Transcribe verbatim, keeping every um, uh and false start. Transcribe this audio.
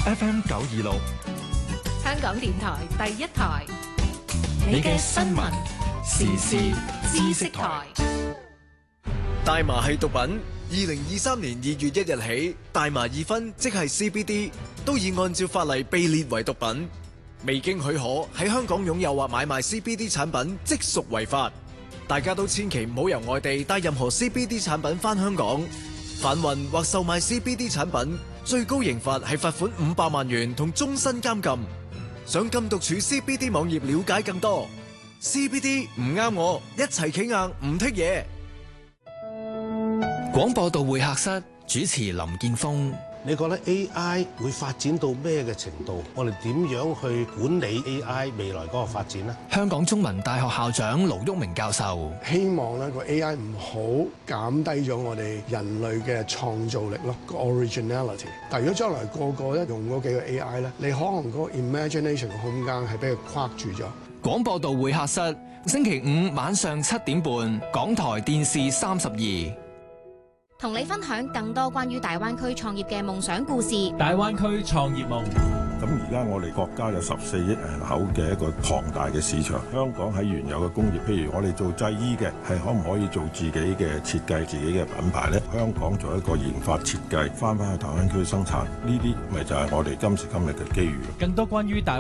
F M 九二六， 香港電台第一台， 你嘅新聞時事知識台。 大麻係毒品。二零二三年二月一日起，大麻二酚即係 C B D 都已按照法例被列為毒品。未經許可喺香港擁有或買賣 C B D 產品，即屬違法。大家都千祈唔好由外地帶任何 C B D 產品返香港。販運或售賣 C B D 產品，最高刑罰係罰款五百萬元同終身監禁。上禁毒處 C B D 網頁了解更多。C B D 唔啱我，一齊企硬唔剔嘢。 廣播道會客室主持林建峰。 你覺得 A I 會發展到咩嘅程度？我哋點樣去管理 A I 未來嗰個發展呢？ 香港中文大學校長盧煜明教授希望咧個 A I 唔好減低咗我哋人類嘅創造力咯，個 originality。但如果將來個個咧用嗰幾個 A I 咧，你可能嗰個 imagination 嘅空間係俾佢框住咗。 廣播道會客室星期五晚上七點半，港台電視三十二。 同你分享更多關於大灣區創業嘅夢想故事。 大灣區創業夢。 咁而家我哋國家有十四億人口嘅一個龐大嘅市場，香港喺原有嘅工業，譬如我哋做製衣嘅，係可唔可以做自己嘅設計、自己嘅品牌呢？香港做一個研發設計，翻返去大灣區生產，呢啲咪就係我哋今時今日嘅機遇。 更多關於大